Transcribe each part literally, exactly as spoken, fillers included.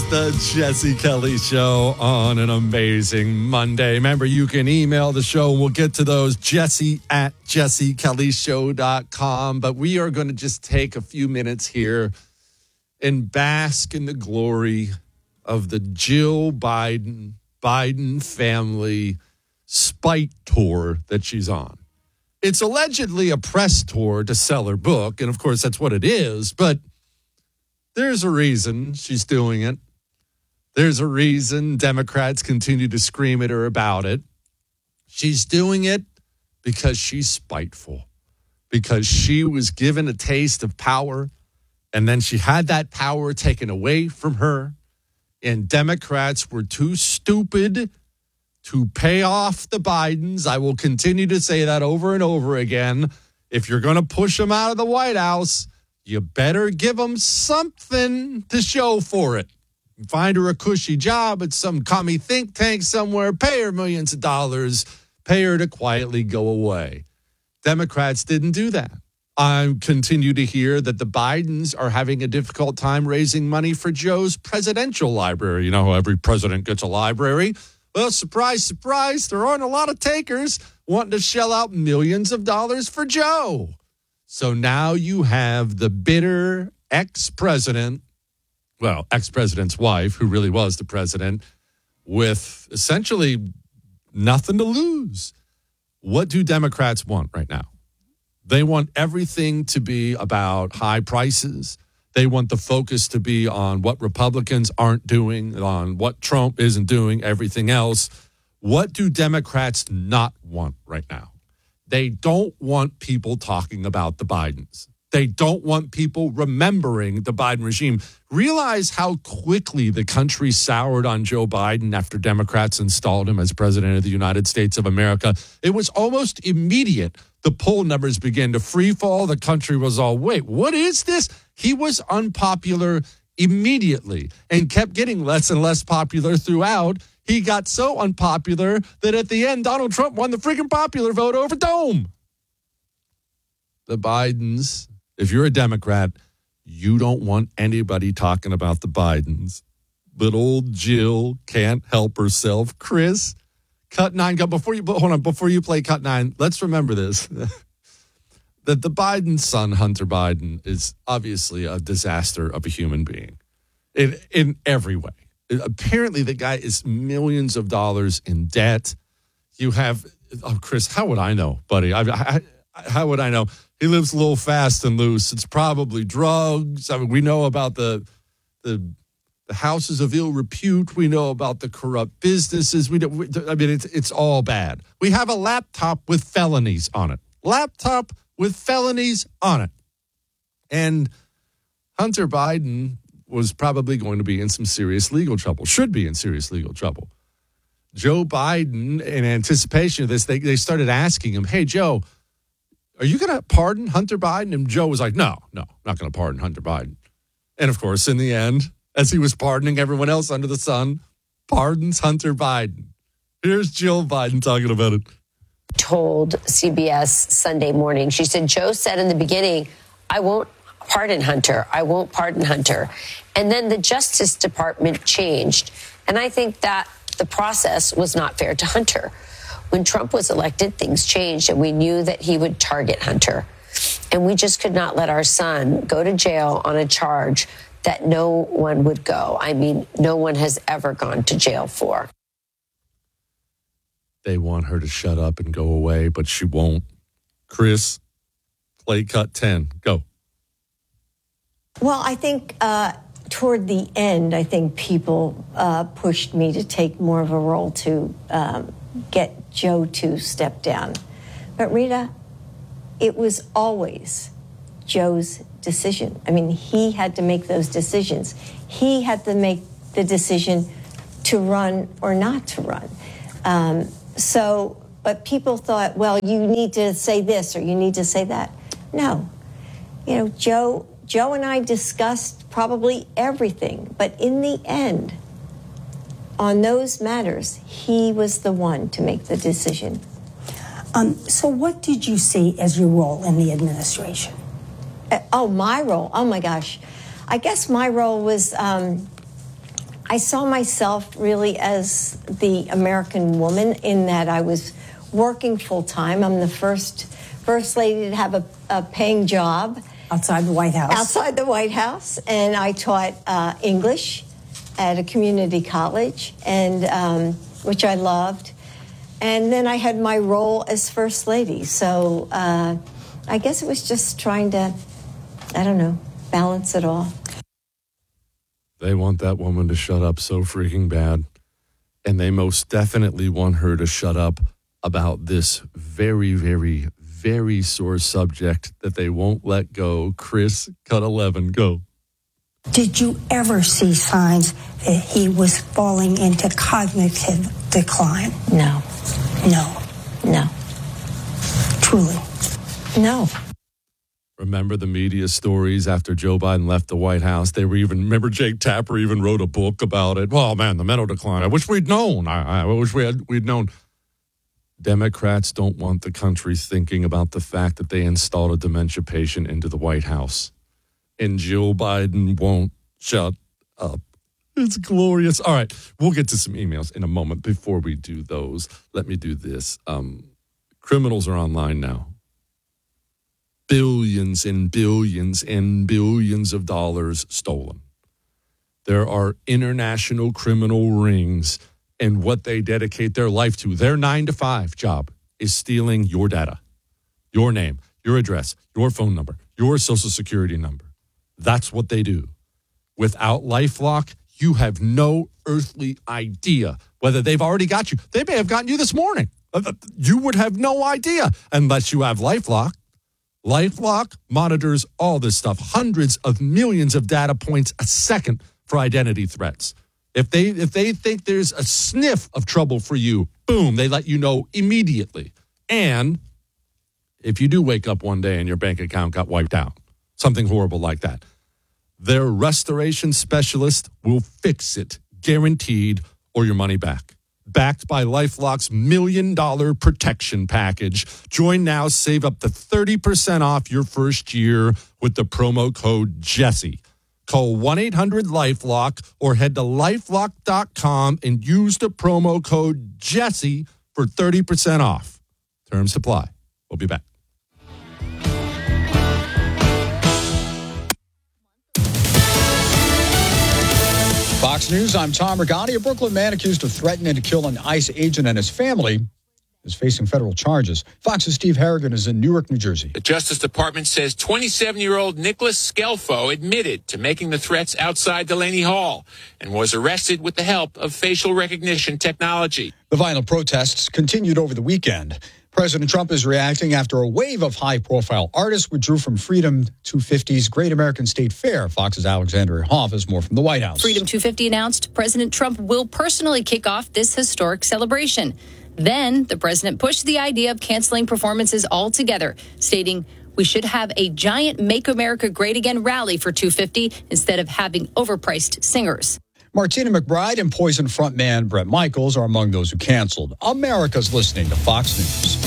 the Jesse Kelly Show on an amazing Monday. Remember, you can email the show. We'll get to those, Jesse at jesse kelly show dot com. But we are going to just take a few minutes here and bask in the glory of the Jill Biden, Biden family spite tour that she's on. It's allegedly a press tour to sell her book, and of course that's what it is, but there's a reason she's doing it. There's a reason Democrats continue to scream at her about it. She's doing it because she's spiteful, because she was given a taste of power, and then she had that power taken away from her, and Democrats were too stupid to pay off the Bidens. I will continue to say that over and over again. If you're going to push them out of the White House, you better give them something to show for it. Find her a cushy job at some commie think tank somewhere, pay her millions of dollars, pay her to quietly go away. Democrats didn't do that. I continue to hear that the Bidens are having a difficult time raising money for Joe's presidential library. You know how every president gets a library? Well, surprise, surprise, there aren't a lot of takers wanting to shell out millions of dollars for Joe. So now you have the bitter ex-president, well, ex-president's wife, who really was the president, with essentially nothing to lose. What do Democrats want right now? They want everything to be about high prices. They want the focus to be on what Republicans aren't doing, on what Trump isn't doing, everything else. What do Democrats not want right now? They don't want people talking about the Bidens. They don't want people remembering the Biden regime. Realize how quickly the country soured on Joe Biden after Democrats installed him as president of the United States of America. It was almost immediate. The poll numbers began to free fall. The country was all, wait, what is this? He was unpopular immediately and kept getting less and less popular throughout. He got so unpopular that at the end, Donald Trump won the freaking popular vote over Dome. The Bidens, if you're a Democrat, you don't want anybody talking about the Bidens. But old Jill can't help herself. Chris, cut nine. Before you hold on, before you play cut nine, let's remember this: that the Biden son, Hunter Biden, is obviously a disaster of a human being, in in every way. Apparently, the guy is millions of dollars in debt. You have, oh, Chris, how would I know, buddy? I, I, how would I know? He lives a little fast and loose. It's probably drugs. I mean, we know about the the, the houses of ill repute. We know about the corrupt businesses. We, we I mean, it's it's all bad. We have a laptop with felonies on it. Laptop with felonies on it. And Hunter Biden was probably going to be in some serious legal trouble, should be in serious legal trouble. Joe Biden, in anticipation of this, they, they started asking him, hey, Joe, are you going to pardon Hunter Biden? And Joe was like, no, no, I'm not going to pardon Hunter Biden. And of course, in the end, as he was pardoning everyone else under the sun, pardons Hunter Biden. Here's Jill Biden talking about it. Told C B S Sunday Morning, she said, Joe said in the beginning, I won't pardon Hunter. I won't pardon Hunter. And then the Justice Department changed. And I think that the process was not fair to Hunter. When Trump was elected, things changed, and we knew that he would target Hunter. And we just could not let our son go to jail on a charge that no one would go. I mean, no one has ever gone to jail for. They want her to shut up and go away, but she won't. Chris, play cut ten. Go. Well, I think uh, toward the end, I think people uh, pushed me to take more of a role to um, get Joe to step down. But Rita, it was always Joe's decision. I mean, he had to make those decisions. He had to make the decision to run or not to run. Um, so, but people thought, well, you need to say this or you need to say that. No. You know, Joe... Joe and I discussed probably everything, but in the end, on those matters, he was the one to make the decision. Um, so what did you see as your role in the administration? Uh, oh, my role. Oh, my gosh. I guess my role was um, I saw myself really as the American woman in that I was working full time. I'm the first first lady to have a, a paying job. Outside the White House. Outside the White House. And I taught uh, English at a community college, and um, which I loved. And then I had my role as First Lady. So uh, I guess it was just trying to, I don't know, balance it all. They want that woman to shut up so freaking bad. And they most definitely want her to shut up about this very, very, very sore subject that they won't let go. Chris, cut eleven, go. Did you ever see signs that he was falling into cognitive decline? No. No. No. Truly. No. Remember the media stories after Joe Biden left the White House? They were even, remember Jake Tapper even wrote a book about it. Well, man, the mental decline. I wish we'd known. I, I wish we had, we'd known. Democrats don't want the country thinking about the fact that they installed a dementia patient into the White House. And Joe Biden won't shut up. It's glorious. All right, we'll get to some emails in a moment. Before we do those, let me do this. Um, criminals are online now. Billions and billions and billions of dollars stolen. There are international criminal rings, and what they dedicate their life to, their nine to five job, is stealing your data, your name, your address, your phone number, your social security number. That's what they do. Without LifeLock, you have no earthly idea whether they've already got you. They may have gotten you this morning. You would have no idea unless you have LifeLock. LifeLock monitors all this stuff, hundreds of millions of data points a second for identity threats. If they if they think there's a sniff of trouble for you, boom, they let you know immediately. And if you do wake up one day and your bank account got wiped out, something horrible like that, their restoration specialist will fix it, guaranteed, or your money back. Backed by LifeLock's million dollar protection package. Join now, save up to thirty percent off your first year with the promo code Jesse. Call one eight hundred LifeLock or head to lifelock dot com and use the promo code Jesse for thirty percent off. Terms apply. We'll be back. Fox News, I'm Tom Regani. A Brooklyn man accused of threatening to kill an ICE agent and his family is facing federal charges. Fox's Steve Harrigan is in Newark, New Jersey. The Justice Department says twenty-seven-year-old Nicholas Scelfo admitted to making the threats outside Delaney Hall and was arrested with the help of facial recognition technology. The violent protests continued over the weekend. President Trump is reacting after a wave of high-profile artists withdrew from Freedom two fifty's Great American State Fair. Fox's Alexandria Hoff has more from the White House. Freedom two fifty announced President Trump will personally kick off this historic celebration. Then the president pushed the idea of canceling performances altogether, stating we should have a giant Make America Great Again rally for two fifty instead of having overpriced singers. Martina McBride and Poison frontman Bret Michaels are among those who canceled. America's listening to Fox News.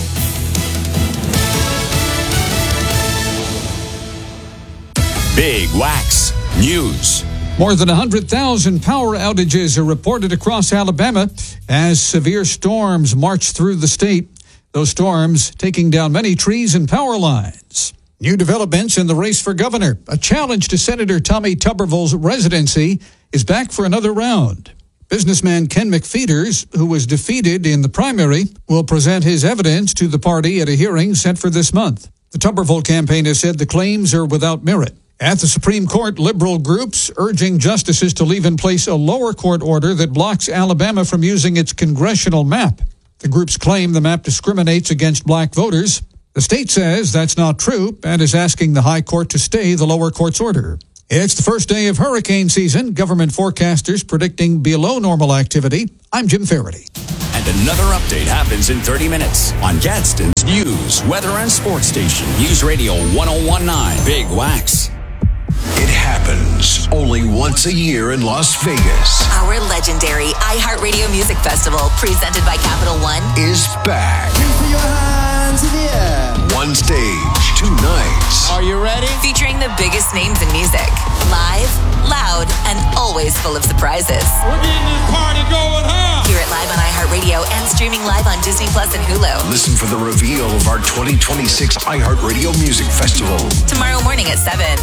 Big Wax News. More than one hundred thousand power outages are reported across Alabama as severe storms march through the state. Those storms taking down many trees and power lines. New developments in the race for governor. A challenge to Senator Tommy Tuberville's residency is back for another round. Businessman Ken McFeeters, who was defeated in the primary, will present his evidence to the party at a hearing set for this month. The Tuberville campaign has said the claims are without merit. At the Supreme Court, liberal groups urging justices to leave in place a lower court order that blocks Alabama from using its congressional map. The groups claim the map discriminates against black voters. The state says that's not true and is asking the high court to stay the lower court's order. It's the first day of hurricane season. Government forecasters predicting below normal activity. I'm Jim Faraday. And another update happens in thirty minutes on Gadsden's News, Weather, and Sports Station. News Radio one oh one point nine. Big Wax. It happens only once a year in Las Vegas. Our legendary iHeartRadio Music Festival, presented by Capital One, is back. Your hands in the air. One stage, two nights. Are you ready? Featuring the biggest names in music. Live, loud, and always full of surprises. We're getting this party going, huh? Hear it live on iHeartRadio and streaming live on Disney Plus and Hulu. Listen for the reveal of our twenty twenty-six iHeartRadio Music Festival. Tomorrow morning at seven.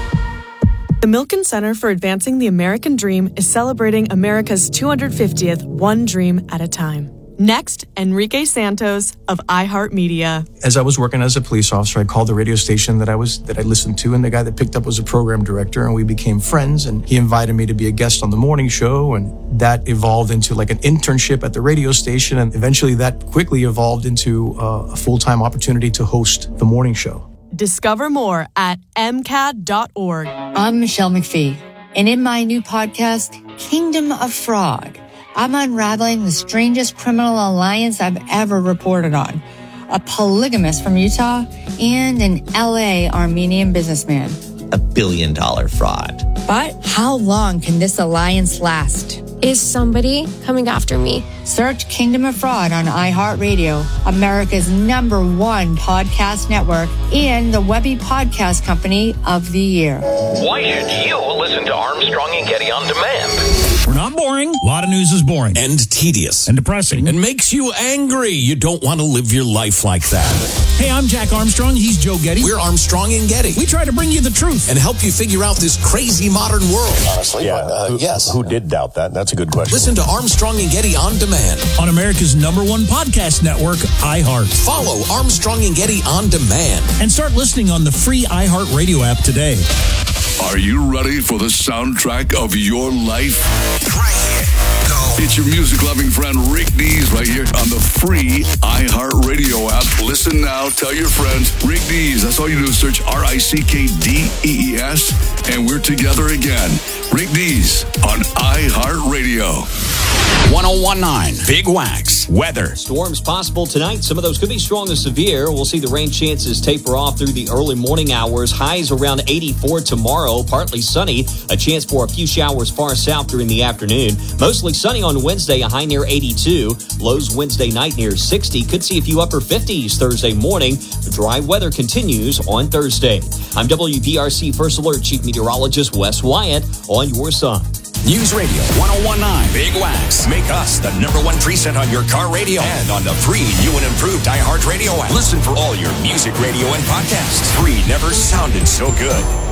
The Milken Center for Advancing the American Dream is celebrating America's two hundred fiftieth One Dream at a Time. Next, Enrique Santos of iHeartMedia. As I was working as a police officer, I called the radio station that I was that I listened to, and the guy that picked up was a program director, and we became friends, and he invited me to be a guest on the morning show, and that evolved into like an internship at the radio station, and eventually that quickly evolved into uh, a full-time opportunity to host the morning show. Discover more at m c a d dot org. I'm Michelle McPhee, and in my new podcast, Kingdom of Frog, I'm unraveling the strangest criminal alliance I've ever reported on. A polygamist from Utah and an L A Armenian businessman. A billion dollar fraud. But how long can this alliance last? Is somebody coming after me? Search Kingdom of Fraud on iHeartRadio, America's number one podcast network, and the Webby Podcast Company of the Year. Why should you listen to Armstrong and Getty on demand? We're not boring. A lot of news is boring. And tedious. And depressing. And makes you angry. You don't want to live your life like that. Hey, I'm Jack Armstrong. He's Joe Getty. We're Armstrong and Getty. We try to bring you the truth. And help you figure out this crazy modern world. Honestly, yeah. Uh, who, yes. Who did doubt that? That's a good question. Listen to Armstrong and Getty on demand. On America's number one podcast network, iHeart. Follow Armstrong and Getty on demand. And start listening on the free iHeartRadio app today. Are you ready for the soundtrack of your life? Right here. Go. It's your music-loving friend Rick Dees right here on the free iHeartRadio app. Listen now. Tell your friends. Rick Dees. That's all you do is search R I C K D E E S, and we're together again. Rick Dees on iHeartRadio. one oh one point nine Big Wax weather. Storms possible tonight. Some of those could be strong to severe. We'll see the rain chances taper off through the early morning hours. Highs around eighty-four tomorrow. Partly sunny. A chance for a few showers far south during the afternoon. Mostly sunny on Wednesday. A high near eighty-two. Lows Wednesday night near sixty. Could see a few upper fifties Thursday morning. The dry weather continues on Thursday. I'm W P R C First Alert Chief Meteorologist Wes Wyatt on your side. News Radio one oh one point nine Big Wax. Make us the number one preset on your car radio and on the free new and improved iHeartRadio app. Listen for all your music radio and podcasts. Free never sounded so good.